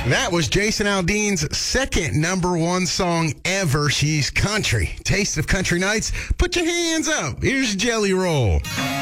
That was Jason Aldean's second number one song ever. She's country. Taste of Country Nights. Put your hands up. Here's Jelly Roll.